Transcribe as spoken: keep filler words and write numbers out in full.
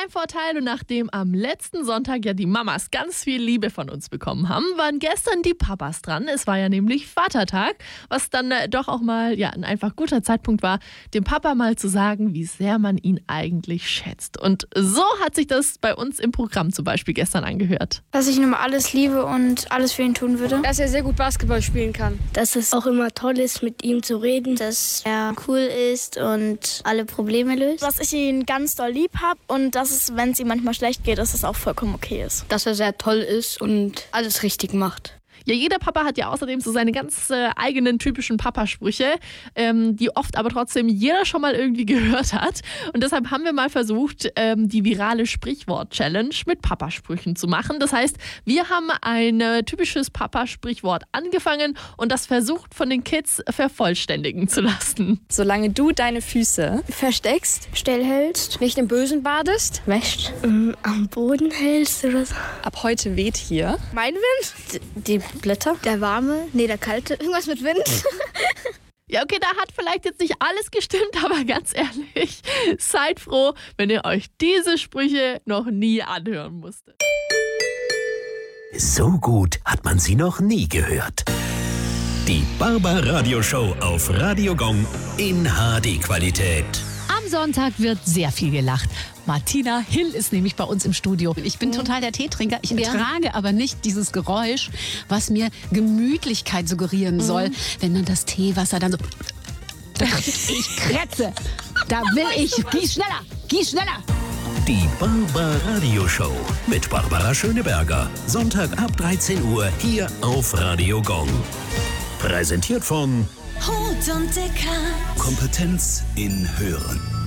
Heimvorteil und nachdem am letzten Sonntag ja die Mamas ganz viel Liebe von uns bekommen haben, waren gestern die Papas dran. Es war ja nämlich Vatertag, was dann äh, doch auch mal ja, ein einfach guter Zeitpunkt war, dem Papa mal zu sagen, wie sehr man ihn eigentlich schätzt. Und so hat sich das bei uns im Programm zum Beispiel gestern angehört. Dass ich ihn immer alles liebe und alles für ihn tun würde. Dass er sehr gut Basketball spielen kann. Dass es auch immer toll ist, mit ihm zu reden. Dass er cool ist und alle Probleme löst. Dass ich ihn ganz doll lieb habe und dass es, wenn es ihm manchmal schlecht geht, dass es auch vollkommen okay ist. Dass er sehr toll ist und alles richtig macht. Ja, jeder Papa hat ja außerdem so seine ganz äh, eigenen typischen Papasprüche, ähm, die oft aber trotzdem jeder schon mal irgendwie gehört hat. Und deshalb haben wir mal versucht, ähm, die virale Sprichwort-Challenge mit Papasprüchen zu machen. Das heißt, wir haben ein äh, typisches Papasprichwort angefangen und das versucht von den Kids vervollständigen zu lassen. Solange du deine Füße versteckst, stillhältst, nicht im Bösen badest, wäscht, ähm, am Boden hältst oder so. Ab heute weht hier. Mein Wind? Die Blätter? Der warme? Nee, der kalte. Irgendwas mit Wind? Ja, okay, da hat vielleicht jetzt nicht alles gestimmt, aber ganz ehrlich, seid froh, wenn ihr euch diese Sprüche noch nie anhören musstet. So gut hat man sie noch nie gehört. Die Barbara-Radio-Show auf Radio Gong in H D-Qualität. Am Sonntag wird sehr viel gelacht. Martina Hill ist nämlich bei uns im Studio. Ich bin total der Teetrinker. Ich ertrage ja. aber nicht dieses Geräusch, was mir Gemütlichkeit suggerieren soll, mhm. wenn dann das Teewasser dann so... Ich krätze. Da will ich... Gieß schneller, gieß schneller. Die Barbara-Radio-Show mit Barbara Schöneberger. Sonntag ab dreizehn Uhr hier auf Radio Gong. Präsentiert von Hut und Deckard. Kompetenz in Hören.